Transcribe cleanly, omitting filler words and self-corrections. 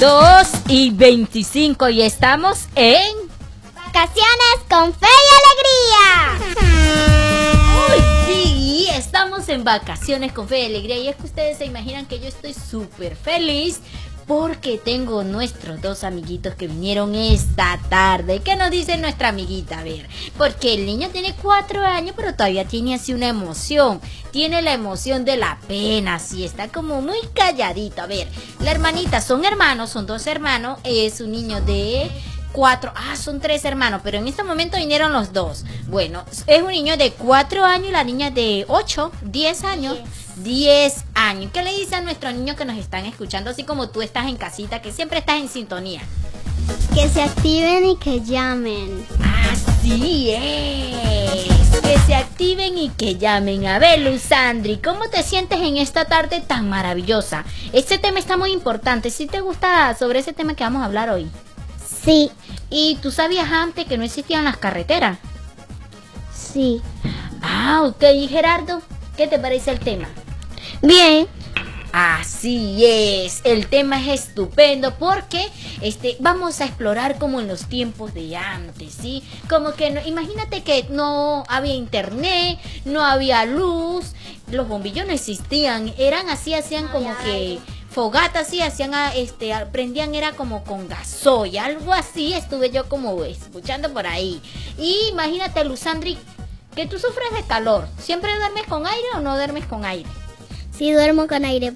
2:25 y estamos en Vacaciones con Fe y Alegría. ¡Uy, sí! Estamos en Vacaciones con Fe y Alegría. Y es que ustedes se imaginan que yo estoy súper feliz porque tengo nuestros dos amiguitos que vinieron esta tarde. ¿Qué nos dice nuestra amiguita? A ver, porque el niño tiene 4 años, pero todavía tiene así una emoción. Tiene la emoción de la pena, así está como muy calladito. A ver, la hermanita, son hermanos, son 2 hermanos. Es un niño de 4, son 3 hermanos, pero en este momento vinieron los 2. Bueno, es un niño de 4 años y la niña de 8, 10 años. 10 años. ¿Qué le dice a nuestros niños que nos están escuchando, así como tú estás en casita, que siempre estás en sintonía? Que se activen y que llamen. Así es. Que se activen y que llamen. A ver, Luzandri, ¿cómo te sientes en esta tarde tan maravillosa? Este tema está muy importante. ¿Sí te gusta sobre ese tema que vamos a hablar hoy? Sí. ¿Y tú sabías antes que no existían las carreteras? Sí. Ok. ¿Y Gerardo? ¿Qué te parece el tema? Bien. Así es, el tema es estupendo porque vamos a explorar como en los tiempos de antes, ¿sí? Como que imagínate que no había internet, no había luz, los bombillos no existían, eran así, hacían como que fogatas, sí, hacían, prendían, era como con gasoil, algo así, estuve yo como escuchando por ahí. Y imagínate, Luzandri, que tú sufres de calor, ¿siempre duermes con aire o no duermes con aire? Sí, duermo con aire